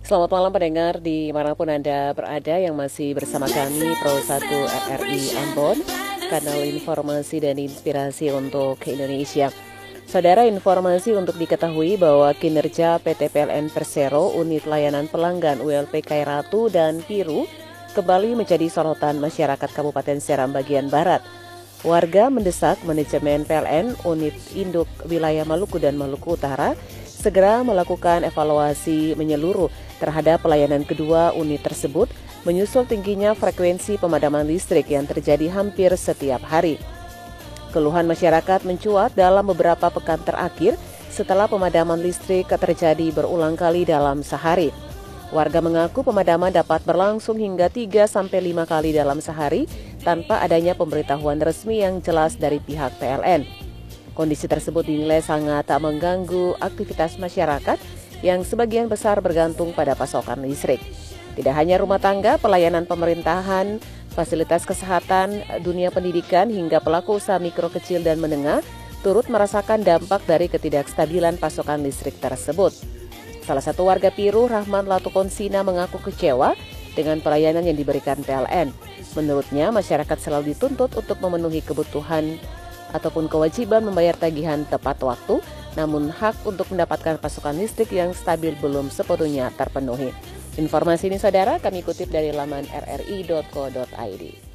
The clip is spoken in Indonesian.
Selamat malam pendengar dimanapun Anda berada yang masih bersama kami Pro 1 RRI Ambon, kanal informasi dan inspirasi untuk Indonesia. Saudara, informasi untuk diketahui bahwa kinerja PT PLN Persero unit layanan pelanggan ULP Kairatu dan Piru kembali menjadi sorotan masyarakat Kabupaten Seram bagian Barat. Warga mendesak manajemen PLN unit induk wilayah Maluku dan Maluku Utara segera melakukan evaluasi menyeluruh terhadap pelayanan kedua unit tersebut menyusul tingginya frekuensi pemadaman listrik yang terjadi hampir setiap hari. Keluhan masyarakat mencuat dalam beberapa pekan terakhir setelah pemadaman listrik terjadi berulang kali dalam sehari. Warga mengaku pemadaman dapat berlangsung hingga 3-5 kali dalam sehari tanpa adanya pemberitahuan resmi yang jelas dari pihak PLN. Kondisi tersebut dinilai sangat tak mengganggu aktivitas masyarakat yang sebagian besar bergantung pada pasokan listrik. Tidak hanya rumah tangga, pelayanan pemerintahan, fasilitas kesehatan, dunia pendidikan, hingga pelaku usaha mikro kecil dan menengah turut merasakan dampak dari ketidakstabilan pasokan listrik tersebut. Salah satu warga Piru, Rahman Latukonsina, mengaku kecewa dengan pelayanan yang diberikan PLN. Menurutnya, masyarakat selalu dituntut untuk memenuhi kebutuhan ataupun kewajiban membayar tagihan tepat waktu, namun hak untuk mendapatkan pasokan listrik yang stabil belum sepenuhnya terpenuhi. Informasi ini saudara kami kutip dari laman rri.co.id.